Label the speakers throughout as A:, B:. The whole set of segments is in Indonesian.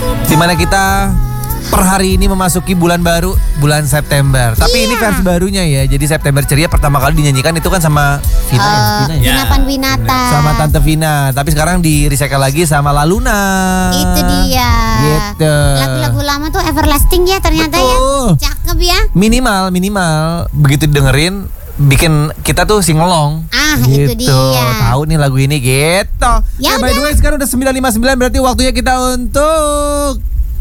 A: Dimana kita per hari ini memasuki bulan baru, bulan September. Tapi ini versi barunya ya. Jadi September Ceria pertama kali dinyanyikan itu kan sama Vina ya?
B: Vina Panduwinata.
A: Sama Tante Vina. Tapi sekarang di recycle lagi sama Laluna.
B: Itu dia.
A: Gitu.
B: Lagu-lagu lama tuh everlasting ya ternyata.
A: Betul.
B: Ya. Cakep ya.
A: Minimal begitu dengerin bikin kita tuh singelong.
B: Itu
A: gitu.
B: dia.
A: Tahu nih lagu ini gitu.
B: Ya
A: By the way sekarang udah 9:59 berarti waktunya kita untuk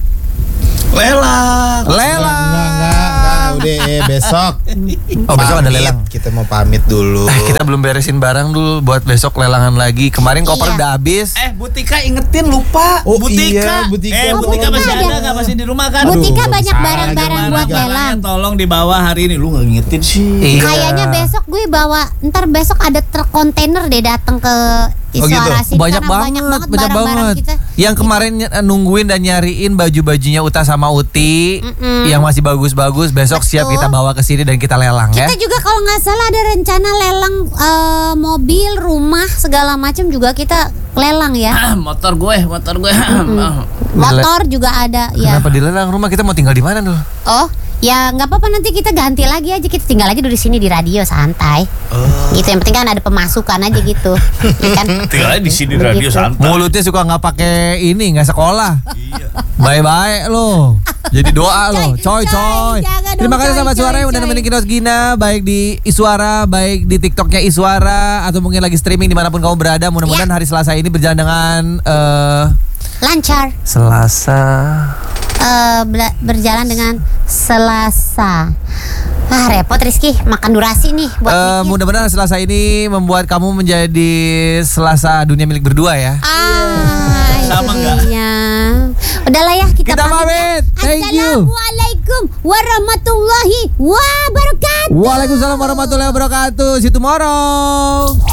C: Lelang.
A: lelang.
C: Udah besok.
A: Oh, besok ada
C: Pamit,
A: lelang.
C: Kita mau pamit dulu.
A: Kita belum beresin barang dulu buat besok lelangan lagi. Kemarin koper
B: Iya.
A: udah habis.
C: Butika ingetin lupa.
A: Oh,
C: Butika.
A: iya,
C: Butika.
B: Butika masih ada
D: nggak masih di rumah kan?
B: Butika
C: Aduh,
B: banyak
C: salah
B: barang-barang
C: gimana,
B: buat
C: gimana.
B: lelang.
D: Tolong dibawa hari ini. Lu nggak ngingetin sih.
A: Iya.
B: Kayaknya besok gue bawa, ntar besok ada truk kontainer deh datang ke
C: Oh, gitu?
B: Iswara Sini,
A: Banyak
B: karena
A: banget
B: barang-barang kita.
A: Yang kemarin nungguin dan nyariin baju-bajunya Uta sama Uti yang masih bagus-bagus, besok siap
B: Betul.
A: kita bawa ke sini dan kita lelang ya.
B: Kita juga kalau nggak salah ada rencana lelang mobil, rumah, segala macam juga kita lelang ya.
D: Motor gue.
B: Motor juga ada ya.
A: Kenapa dilelang rumah? Kita mau tinggal di mana dulu?
B: Oh, ya nggak apa-apa, nanti kita ganti lagi aja, kita tinggal aja dulu di sini di radio santai. Gitu, yang penting kan ada pemasukan aja gitu. Ya kan?
D: Tinggal aja di sini radio
B: Begitu.
D: santai.
A: Mulutnya suka nggak pakai ini, nggak sekolah.
D: Iya.
A: Bye-bye lo. Jadi doa lo, coy.
B: jangan
A: Terima
B: dong,
A: kasih
B: coy,
A: sama Suara yang udah
B: coy.
A: nemenin Kinos Gina, baik di Iswara, baik di TikToknya Iswara, atau mungkin lagi streaming dimanapun kamu berada. Mudah-mudahan hari Selasa ini berjalan dengan
B: Lancar.
A: Selasa.
B: Berjalan dengan Selasa. Repot Rizky, makan durasi nih buat mikir.
A: Mudah-mudahan Selasa ini membuat kamu menjadi Selasa dunia milik berdua ya.
D: Sama nggak?
B: Iya. Udahlah ya, kita
A: pamit. Thank you.
B: Assalamualaikum warahmatullahi wabarakatuh.
A: Waalaikumsalam warahmatullahi wabarakatuh. See you tomorrow.